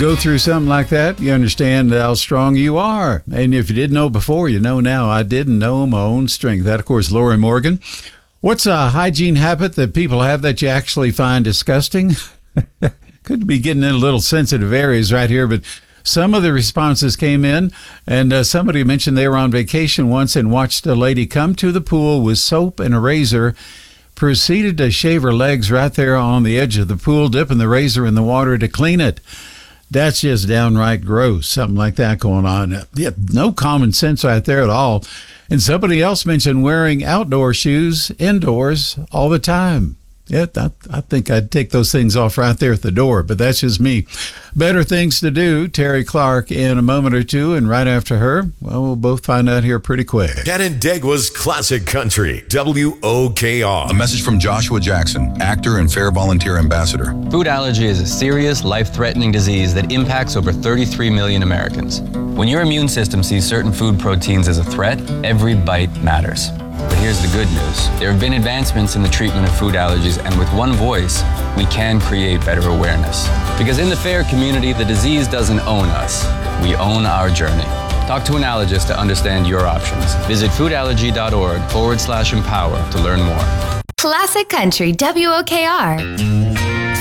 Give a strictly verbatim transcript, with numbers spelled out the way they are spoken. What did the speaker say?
go through something like that, you understand how strong you are. And if you didn't know before, you know now. I didn't know my own strength. That, of course, Lori Morgan. What's a hygiene habit that people have that you actually find disgusting? Could be getting in a little sensitive areas right here, but some of the responses came in, and uh, somebody mentioned they were on vacation once and watched a lady come to the pool with soap and a razor, proceeded to shave her legs right there on the edge of the pool, dipping the razor in the water to clean it. That's just downright gross, something like that going on. Yeah, no common sense right there at all. And somebody else mentioned wearing outdoor shoes indoors all the time. Yeah, I, I think I'd take those things off right there at the door, but that's just me. Better things to do. Terry Clark in a moment or two, and right after her, well, we'll both find out here pretty quick. Canandaigua's Classic Country, W O K R. A message from Joshua Jackson, actor and Fair Volunteer Ambassador. Food allergy is a serious, life-threatening disease that impacts over thirty-three million Americans. When your immune system sees certain food proteins as a threat, every bite matters. But here's the good news. There have been advancements in the treatment of food allergies, and with one voice, we can create better awareness. Because in the FAIR community, the disease doesn't own us. We own our journey. Talk to an allergist to understand your options. Visit foodallergy.org forward slash empower to learn more. Classic Country, W O K R.